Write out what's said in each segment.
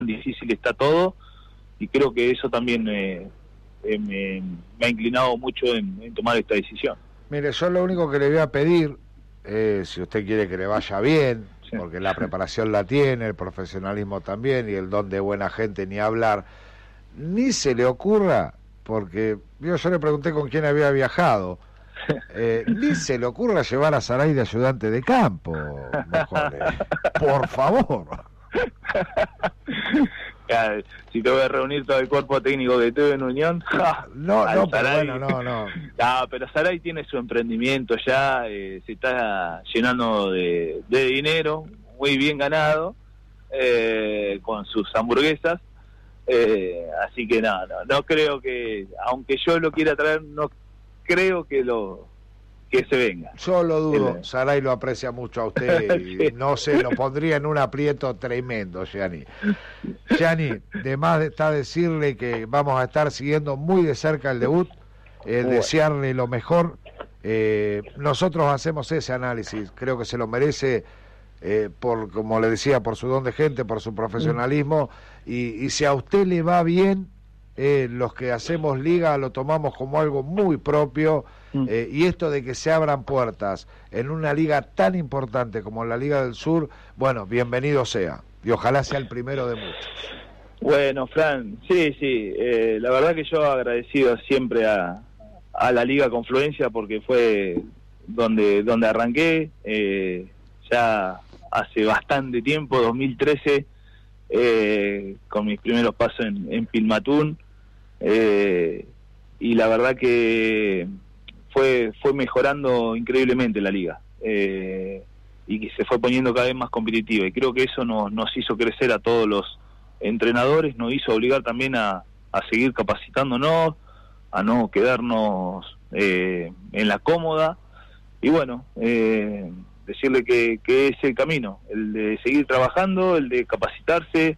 difícil está todo, y creo que eso también me ha inclinado mucho en tomar esta decisión. Mire, yo lo único que le voy a pedir, si usted quiere que le vaya bien, Sí. porque la preparación la tiene, el profesionalismo también, y el don de buena gente ni hablar, ni se le ocurra, porque yo le pregunté con quién había viajado, ni se le ocurra llevar a Saray de ayudante de campo, Mojones. Por favor. Si te voy a reunir todo el cuerpo técnico que tuve en Unión, No, pero Saray, bueno, no. Pero Saray tiene su emprendimiento ya, se está llenando de dinero, muy bien ganado, con sus hamburguesas, así que no creo que, aunque yo lo quiera traer, no creo que se venga. Yo lo dudo, Saray lo aprecia mucho a usted y Sí. no sé, lo pondría en un aprieto tremendo, Gianni. Gianni, de más está decirle que vamos a estar siguiendo muy de cerca el debut, desearle lo mejor. Nosotros hacemos ese análisis, creo que se lo merece, como le decía, por su don de gente, por su profesionalismo, y si a usted le va bien, los que hacemos liga lo tomamos como algo muy propio, y esto de que se abran puertas en una liga tan importante como la Liga del Sur, bueno, bienvenido sea, y ojalá sea el primero de muchos. Bueno, Fran, sí, la verdad que yo agradecido siempre a la Liga Confluencia, porque fue donde arranqué, ya hace bastante tiempo, 2013, con mis primeros pasos en Pilmatún, y la verdad que fue mejorando increíblemente la liga, y que se fue poniendo cada vez más competitiva, y creo que eso nos hizo crecer a todos los entrenadores, nos hizo obligar también a seguir capacitándonos, a no quedarnos en la cómoda, y bueno, decirle que es el camino, el de seguir trabajando, el de capacitarse,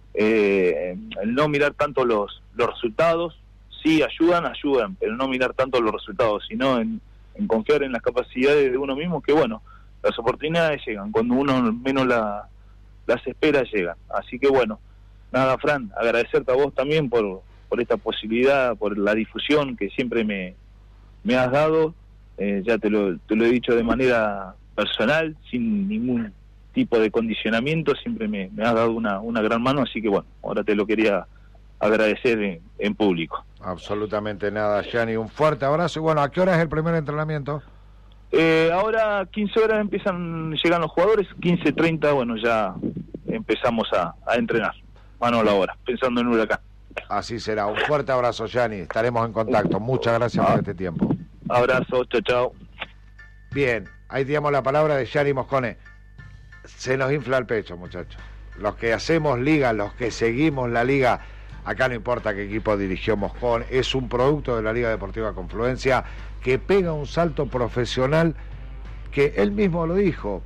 el no mirar tanto los resultados. Sí, ayudan, pero no mirar tanto los resultados, sino en confiar en las capacidades de uno mismo, que bueno, las oportunidades llegan, cuando uno menos las espera llegan. Así que bueno, nada, Fran, agradecerte a vos también por esta posibilidad, por la difusión que siempre me has dado, ya te lo he dicho de manera personal, sin ningún tipo de condicionamiento, siempre me has dado una gran mano, así que bueno, ahora te lo quería agradecer en público. Absolutamente nada, Gianni, un fuerte abrazo, y bueno, ¿a qué hora es el primer entrenamiento? Ahora 15 horas llegan los jugadores, 15:30, bueno, ya empezamos a entrenar, mano a la obra, pensando en Huracán. Así será, un fuerte abrazo, Gianni, estaremos en contacto, muchas gracias por este tiempo. Abrazo, chao. Bien, ahí tenemos la palabra de Gianni Moscone. Se nos infla el pecho, muchachos. Los que hacemos liga, los que seguimos la liga, acá no importa qué equipo dirigió Moscone, es un producto de la Liga Deportiva Confluencia que pega un salto profesional que él mismo lo dijo,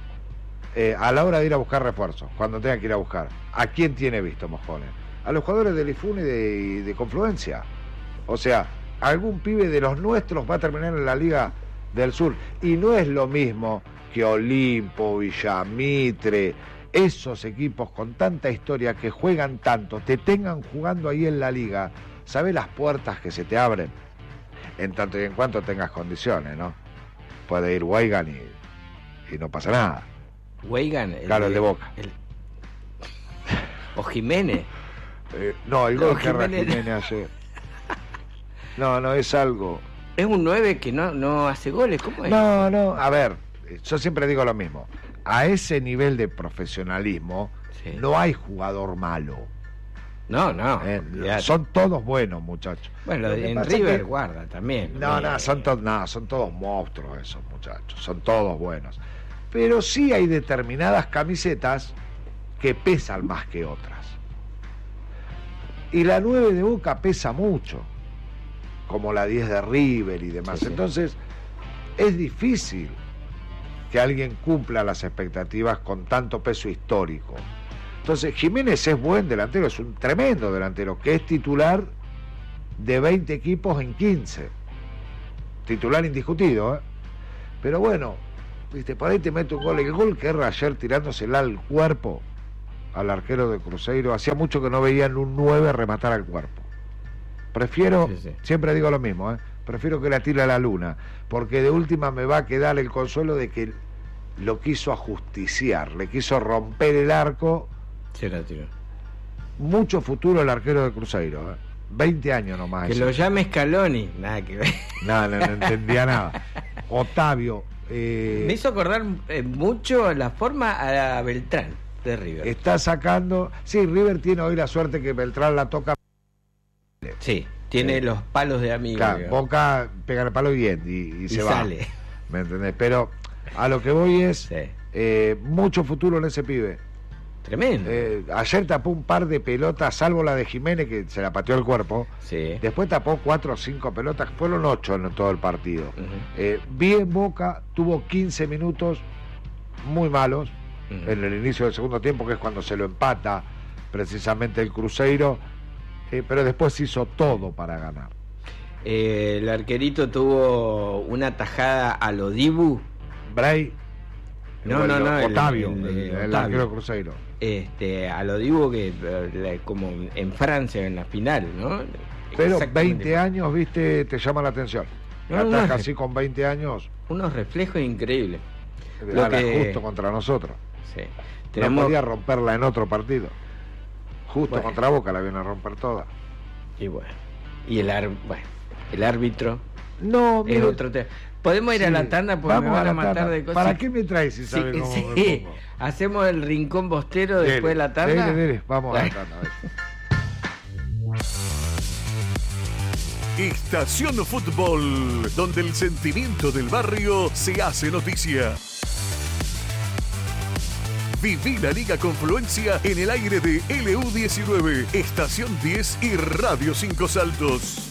a la hora de ir a buscar refuerzos, cuando tenga que ir a buscar. ¿A quién tiene visto Moscone? A los jugadores del IFUN y de Confluencia. O sea, algún pibe de los nuestros va a terminar en la Liga del Sur. Y no es lo mismo que Olimpo, Villamitre, esos equipos con tanta historia que juegan tanto, te tengan jugando ahí en la liga. ¿Sabés las puertas que se te abren? En tanto y en cuanto tengas condiciones, ¿no? Puede ir Weigan y no pasa nada. Weigan, Claro, el de Boca. O Jiménez. No, el gol que erra Jiménez. Jiménez ayer. No, es algo. Es un 9 que no hace goles, ¿cómo es? No, a ver, yo siempre digo lo mismo. A ese nivel de profesionalismo, Sí. no hay jugador malo. No. Olvidate. Son todos buenos, muchachos. Bueno, Lo que en pasa es River que- guarda también. son todos monstruos esos muchachos, son todos buenos. Pero sí hay determinadas camisetas que pesan más que otras. Y la 9 de Boca pesa mucho, como la 10 de River y demás. Sí. Entonces, es difícil que alguien cumpla las expectativas con tanto peso histórico. Entonces, Jiménez es buen delantero, es un tremendo delantero, que es titular de 20 equipos en 15. Titular indiscutido, ¿eh? Pero bueno, viste, por ahí te mete un gol. El gol que erra ayer tirándosela al cuerpo, al arquero de Cruzeiro. Hacía mucho que no veían un 9 rematar al cuerpo. Prefiero, siempre digo lo mismo, prefiero que la tire a la luna, porque de última me va a quedar el consuelo de que lo quiso ajusticiar, le quiso romper el arco. Se la tiró. Mucho futuro el arquero de Cruzeiro, 20 años nomás. Que lo llame Scaloni, nada que ver. No entendía nada. Otavio. Me hizo acordar mucho la forma a Beltrán de River. Está sacando. Sí, River tiene hoy la suerte que Beltrán la toca. Sí, tiene los palos de amigo. Claro, Boca pega el palo y se va. Sale. ¿Me entendés? Pero a lo que voy es mucho futuro en ese pibe. Tremendo. Ayer tapó un par de pelotas, salvo la de Jiménez, que se la pateó el cuerpo. Sí. Después tapó 4 o 5 pelotas, fueron 8 en todo el partido. Bien Boca, tuvo 15 minutos muy malos en el inicio del segundo tiempo, que es cuando se lo empata precisamente el Cruzeiro, pero después hizo todo para ganar. El arquerito tuvo una tajada a lo Dibu. Bray. No, Otavio, el arquero Cruzeiro. A lo Dibu, que como en Francia en la final, ¿no? Pero 20 años, viste, te llama la atención. Ataja así con 20 años. Unos reflejos increíbles. Justo contra nosotros. Sí. No podía romperla en otro partido. Justo contra Boca la viene a romper toda. Y bueno. Y el árbitro. No, es otro tema. Podemos ir a la tanda porque me van a matar de cosas. ¿Para qué me traes si sabes cómo me pongo? Hacemos el rincón bostero después de la tanda. Dele. Vamos a la tanda. Estación Fútbol, donde el sentimiento del barrio se hace noticia. Viví la Liga Confluencia en el aire de LU19, Estación 10 y Radio 5 Saltos.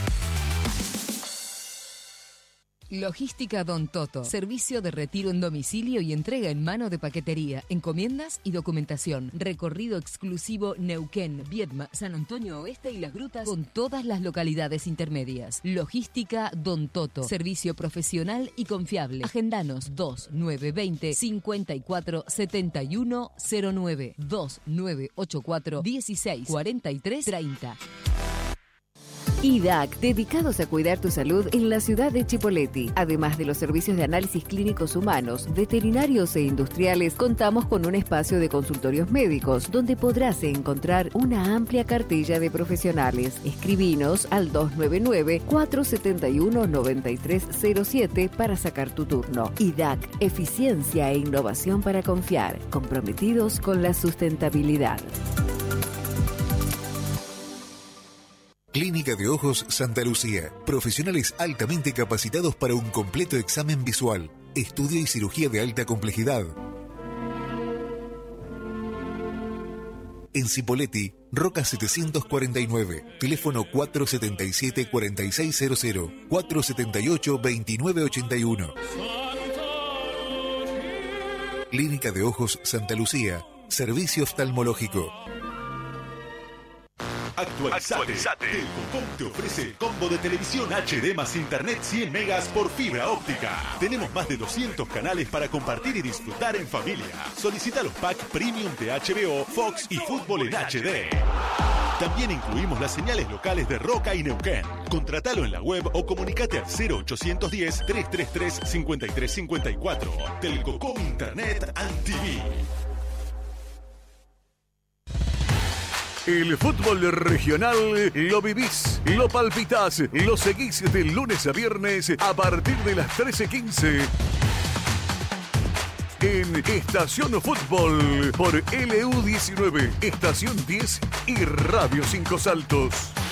Logística Don Toto. Servicio de retiro en domicilio y entrega en mano de paquetería, encomiendas y documentación. Recorrido exclusivo Neuquén, Viedma, San Antonio Oeste y Las Grutas con todas las localidades intermedias. Logística Don Toto. Servicio profesional y confiable. Agendanos 2920 54 71 09 2984 16 43 30. IDAC, dedicados a cuidar tu salud en la ciudad de Chipoleti. Además de los servicios de análisis clínicos humanos, veterinarios e industriales, contamos con un espacio de consultorios médicos donde podrás encontrar una amplia cartilla de profesionales. Escribinos al 299-471-9307 para sacar tu turno. IDAC, eficiencia e innovación para confiar, comprometidos con la sustentabilidad. Clínica de Ojos Santa Lucía. Profesionales altamente capacitados para un completo examen visual, estudio y cirugía de alta complejidad. En Cipolletti, Roca 749, teléfono 477-4600, 478-2981. Clínica de Ojos Santa Lucía, servicio oftalmológico. Actualizate. Telcocom te ofrece el combo de televisión HD más internet 100 megas por fibra óptica. Tenemos más de 200 canales para compartir y disfrutar en familia. Solicita los packs premium de HBO, Fox y Fútbol en HD. También incluimos las señales locales de Roca y Neuquén. Contratalo en la web o comunicate al 0810-333-5354. Telcocom Internet and TV. El fútbol regional lo vivís, lo palpitás, lo seguís de lunes a viernes a partir de las 13:15. En Estación Fútbol por LU19, Estación 10 y Radio 5 Saltos.